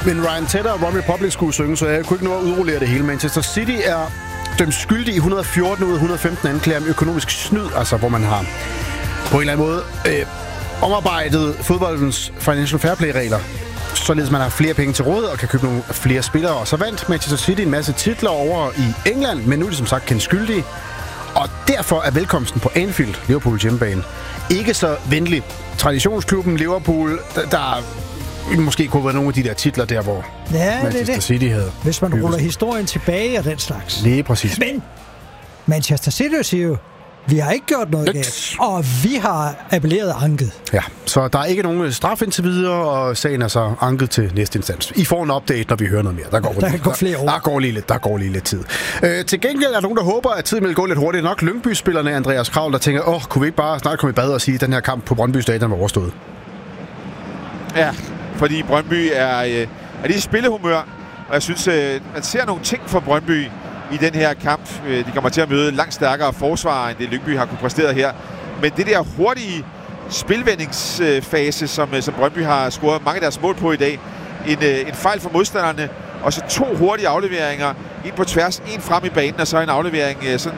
Men Ryan Tedder og One Republic skulle synge, så jeg kunne ikke nå at udrullere det hele. Manchester City er dømt skyldig i 114 ud af 115 anklager om økonomisk snyd, altså hvor man har på en eller anden måde omarbejdet fodboldens financial fair play-regler, således man har flere penge til råd og kan købe nogle flere spillere. Og så vandt Manchester City en masse titler over i England, men nu er de som sagt kendt skyldige. Og derfor er velkomsten på Anfield, Liverpools hjemmebane, ikke så venlig. Traditionsklubben Liverpool, der måske kunne være nogle af de der titler der, hvor Manchester City havde. Hvis man ruller historien tilbage og den slags. Lige præcis. Men Manchester City siger jo, vi har ikke gjort noget galt, og vi har appelleret anket. Ja, så der er ikke nogen straf indtil videre, og sagen er så anket til næste instans. I får en update, når vi hører noget mere. Der går lige lidt tid. Til gengæld er der nogen, der håber, at tiden vil gå lidt hurtigt nok. Lyngby-spillerne Andreas Kravl, der tænker, kunne vi ikke bare snart komme i bad og sige, at den her kamp på Brøndby Stadion var overstået? Ja, fordi Brøndby er lige i spillehumør, og jeg synes, man ser nogle ting fra Brøndby i den her kamp. De kommer til at møde langt stærkere forsvar, end det Lyngby har kunne præstere her. Men det der hurtige spilvendingsfase, som Brøndby har scoret mange af deres mål på i dag, en fejl for modstanderne, og så 2 hurtige afleveringer, en på tværs, en frem i banen, og så en aflevering,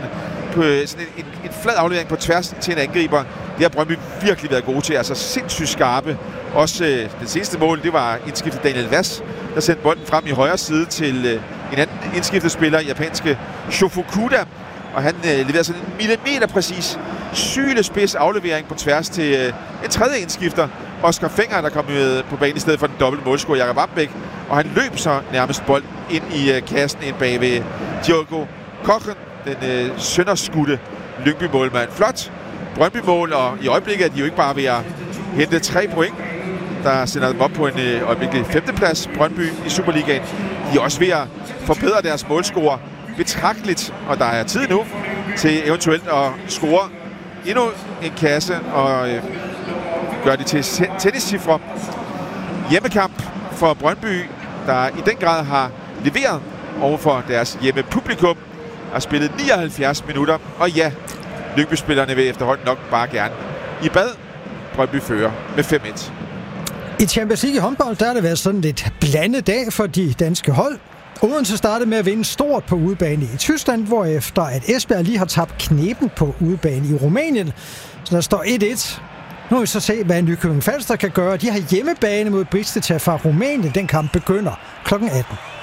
en flad aflevering på tværs til en angriber. Det har Brøndby virkelig været gode til, altså sindssygt skarpe. Også det seneste mål, det var indskiftet Daniel Vass, der sendte bolden frem i højre side til en anden indskiftet spiller, japanske Shofukuda, og han leverer sådan en millimeter præcis sylespids aflevering på tværs til en tredje indskifter, Oscar Fenger, der kom på banen i stedet for den dobbelte målscorer Jakob Wambæk, og han løb så nærmest bolden ind i kassen ind bag ved Diogo Kochen, den sønderskudte Lyngby-målmand. Flot Brøndby-mål, og i øjeblikket er de jo ikke bare ved at hente 3 point, der sender dem op på en øjeblikkelig 5. plads, Brøndby i Superligaen. De er også ved at forbedre deres målscore betragteligt, og der er tid nu til eventuelt at score endnu en kasse og gøre det til tenniscifre. Hjemmekamp for Brøndby, der i den grad har leveret overfor deres hjemmepublikum, har spillet 79 minutter, og ja, Lyngby-spillerne vil efterhånden nok bare gerne i bad. Brøndby fører med 5-1. I Champions League i håndbold, der har det været sådan lidt blandet dag for de danske hold. Odense startede med at vinde stort på udebane i Tyskland, hvorefter at Esbjerg lige har tabt knepen på udebane i Rumænien. Så der står 1-1. Nu vil vi så se, hvad Nykøbing Falster kan gøre. De har hjemmebane mod Bristol fra Rumænien. Den kamp begynder kl. 18.